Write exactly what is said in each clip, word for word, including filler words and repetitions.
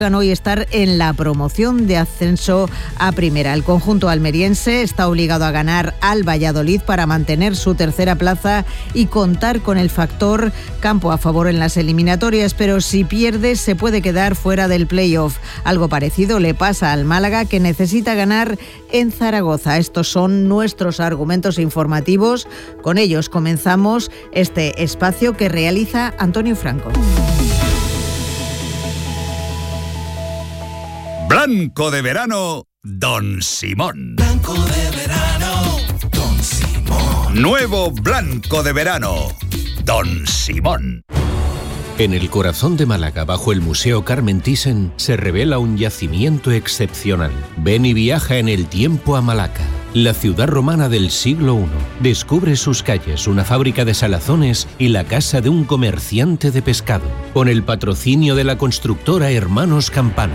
hoy estar en la promoción de ascenso a primera. El conjunto almeriense está obligado a ganar al Valladolid para mantener su tercera plaza y contar con el factor campo a favor en las eliminatorias, pero si pierde se puede quedar fuera del playoff. Algo parecido le pasa al Málaga, que necesita ganar en Zaragoza. Estos son nuestros argumentos informativos. Con ellos comenzamos este espacio que realiza Antonio Franco. Blanco de verano, Don Simón. Blanco de verano, Don Simón. Nuevo Blanco de verano, Don Simón. En el corazón de Málaga, bajo el Museo Carmen Thyssen, se revela un yacimiento excepcional. Ven y viaja en el tiempo a Malaca, la ciudad romana del siglo primero. Descubre sus calles, una fábrica de salazones y la casa de un comerciante de pescado, con el patrocinio de la constructora Hermanos Campano.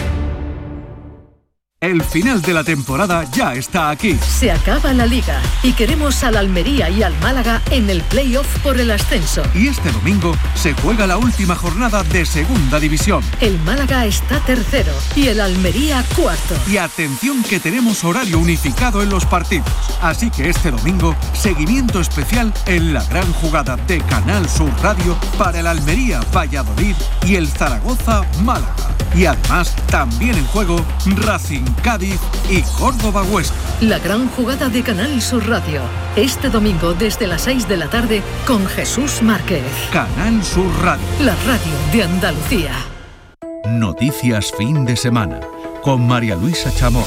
El final de la temporada ya está aquí. Se acaba la Liga y queremos al Almería y al Málaga en el play-off por el ascenso. Y este domingo se juega la última jornada de Segunda División. El Málaga está tercero y el Almería cuarto. Y atención que tenemos horario unificado en los partidos. Así que este domingo, seguimiento especial en la gran jugada de Canal Sur Radio para el Almería Valladolid y el Zaragoza Málaga. Y además, también en juego, Racing Cádiz y Córdoba Huesca. La gran jugada de Canal Sur Radio. Este domingo desde las seis de la tarde con Jesús Márquez. Canal Sur Radio. La radio de Andalucía. Noticias fin de semana con María Luisa Chamorro.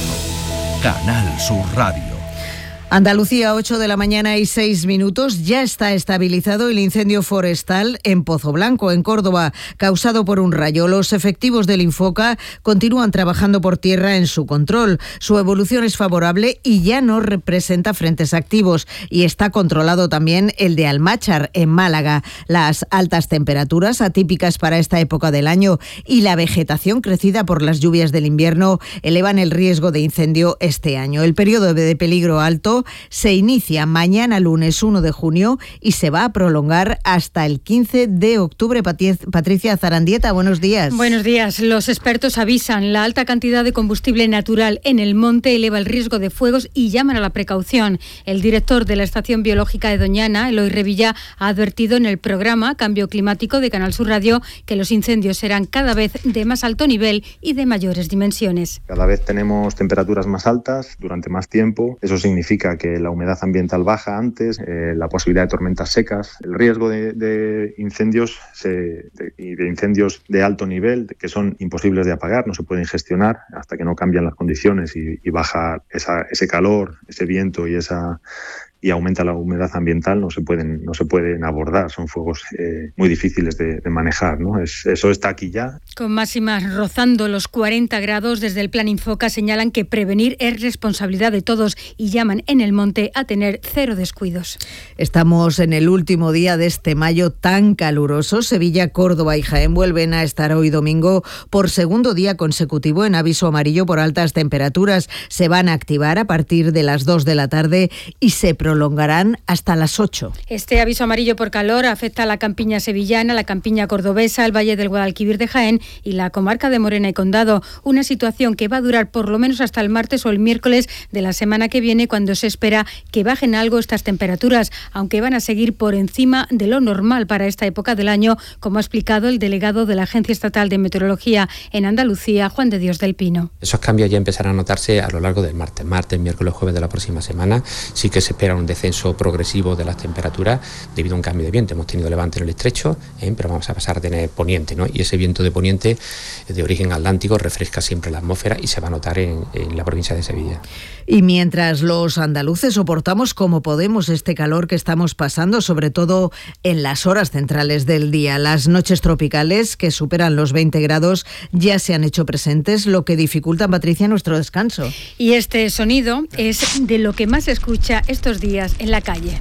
Canal Sur Radio. Andalucía, ocho de la mañana y seis minutos. Ya está estabilizado el incendio forestal en Pozo Blanco, en Córdoba, causado por un rayo. Los efectivos del Infoca continúan trabajando por tierra en su control. Su evolución es favorable y ya no representa frentes activos. Y está controlado también el de Almáchar, en Málaga. Las altas temperaturas, atípicas para esta época del año, y la vegetación crecida por las lluvias del invierno elevan el riesgo de incendio este año. El periodo de peligro alto se inicia mañana lunes uno de junio y se va a prolongar hasta el quince de octubre. Patricia Zarandieta, buenos días. Buenos días. Los expertos avisan, la alta cantidad de combustible natural en el monte eleva el riesgo de fuegos y llaman a la precaución. El director de la Estación Biológica de Doñana, Eloy Revilla, ha advertido en el programa Cambio Climático de Canal Sur Radio que los incendios serán cada vez de más alto nivel y de mayores dimensiones. Cada vez tenemos temperaturas más altas durante más tiempo. Eso significa que la humedad ambiental baja antes, eh, la posibilidad de tormentas secas, el riesgo de, de incendios se, de, y de incendios de alto nivel, de, que son imposibles de apagar, no se pueden gestionar hasta que no cambian las condiciones y, y baja esa, ese calor, ese viento y esa y aumenta la humedad ambiental, no se pueden no se pueden abordar, son fuegos eh, muy difíciles de, de manejar, ¿no? Es, eso está aquí ya. Con máximas rozando los cuarenta grados, desde el Plan Infoca señalan que prevenir es responsabilidad de todos y llaman en el monte a tener cero descuidos. Estamos en el último día de este mayo tan caluroso. Sevilla, Córdoba y Jaén vuelven a estar hoy domingo por segundo día consecutivo en aviso amarillo por altas temperaturas. Se van a activar a partir de las dos de la tarde y se prolongarán hasta las ocho. Este aviso amarillo por calor afecta a la campiña sevillana, la campiña cordobesa, el Valle del Guadalquivir de Jaén y la comarca de Morena y Condado. Una situación que va a durar por lo menos hasta el martes o el miércoles de la semana que viene, cuando se espera que bajen algo estas temperaturas, aunque van a seguir por encima de lo normal para esta época del año, como ha explicado el delegado de la Agencia Estatal de Meteorología en Andalucía, Juan de Dios del Pino. Esos cambios ya empezarán a notarse a lo largo del martes, martes, miércoles, jueves de la próxima semana. Sí que se espera un descenso progresivo de las temperaturas debido a un cambio de viento. Hemos tenido levante en el estrecho, ¿eh? pero vamos a pasar a tener poniente, ¿no? Y ese viento de poniente de origen atlántico refresca siempre la atmósfera y se va a notar en, en la provincia de Sevilla. Y mientras los andaluces soportamos como podemos este calor que estamos pasando, sobre todo en las horas centrales del día, las noches tropicales que superan los veinte grados ya se han hecho presentes, lo que dificulta, Patricia, nuestro descanso. Y este sonido es de lo que más se escucha estos días en la calle.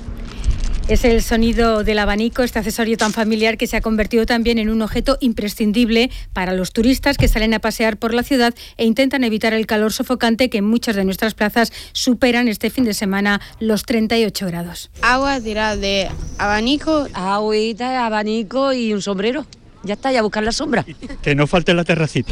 Es el sonido del abanico, este accesorio tan familiar que se ha convertido también en un objeto imprescindible para los turistas que salen a pasear por la ciudad e intentan evitar el calor sofocante que en muchas de nuestras plazas superan este fin de semana los treinta y ocho grados. Agua, tirar de abanico. Agüita, abanico y un sombrero. Ya está, ya buscar la sombra. Que no falte la terracita.